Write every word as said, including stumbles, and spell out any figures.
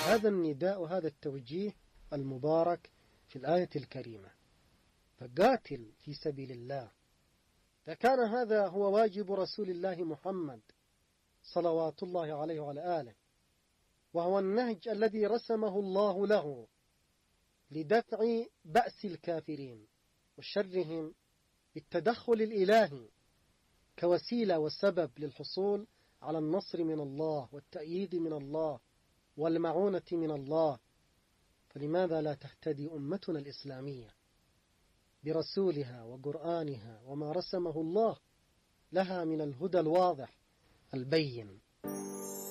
هذا النداء، هذا التوجيه المبارك في الآية الكريمة، فقاتل في سبيل الله. فكان هذا هو واجب رسول الله محمد صلوات الله عليه وعلى آله، وهو النهج الذي رسمه الله له لدفع بأس الكافرين وشرهم بالتدخل الإلهي كوسيلة وسبب للحصول على النصر من الله والتأييد من الله والمعونة من الله. فلماذا لا تهتدي أمتنا الإسلامية برسولها وقرآنها وما رسمه الله لها من الهدى الواضح البين؟